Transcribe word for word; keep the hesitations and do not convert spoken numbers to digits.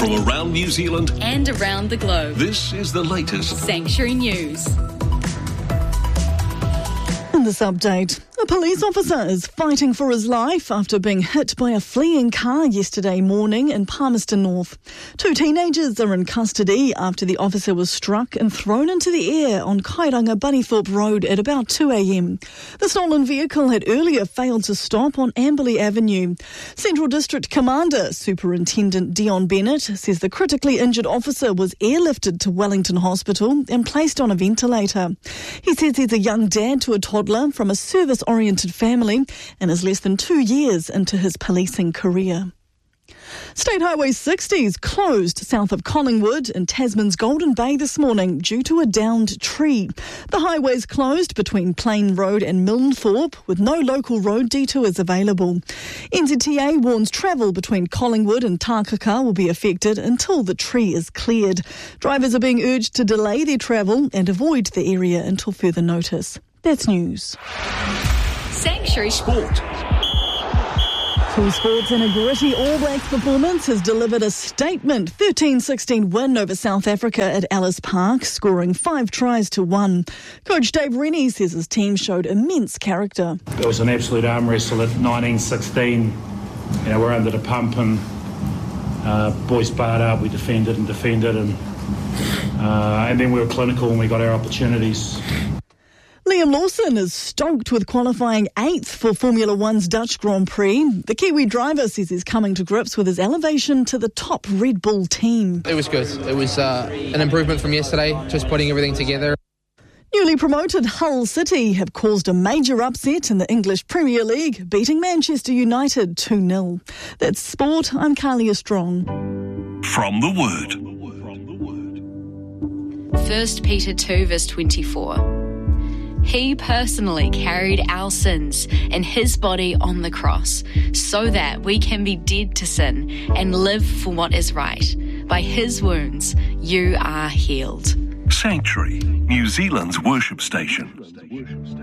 From around New Zealand and around the globe, this is the latest Sanctuary News. In this update, a police officer is fighting for his life after being hit by a fleeing car yesterday morning in Palmerston North. Two teenagers are in custody after the officer was struck and thrown into the air on Kairanga Bunnythorpe Road at about two a.m. The stolen vehicle had earlier failed to stop on Amberley Avenue. Central District Commander Superintendent Dion Bennett says the critically injured officer was airlifted to Wellington Hospital and placed on a ventilator. He says he's a young dad to a toddler from a service-oriented family and is less than two years into his policing career. State Highway sixty is closed south of Collingwood in Tasman's Golden Bay this morning due to a downed tree. The highway is closed between Plain Road and Milnthorpe with no local road detours available. N Z T A warns travel between Collingwood and Takaka will be affected until the tree is cleared. Drivers are being urged to delay their travel and avoid the area until further notice. That's news. Sanctuary Sport. Full sports and a gritty All Blacks performance has delivered a statement thirteen sixteen win over South Africa at Ellis Park, scoring five tries to one. Coach Dave Rennie says his team showed immense character. It was an absolute arm wrestle at nineteen sixteen. You know, we're under the pump and uh, boys barred up, we defended and defended and, uh, and then we were clinical and we got our opportunities. Liam Lawson is stoked with qualifying eighth for Formula One's Dutch Grand Prix. The Kiwi driver says he's coming to grips with his elevation to the top Red Bull team. It was good. It was uh, an improvement from yesterday, just putting everything together. Newly promoted Hull City have caused a major upset in the English Premier League, beating Manchester United two nil. That's sport. I'm Carlia Strong. From the Word. First Peter two verse twenty-four. He personally carried our sins in his body on the cross so that we can be dead to sin and live for what is right. By his wounds, you are healed. Sanctuary, New Zealand's worship station.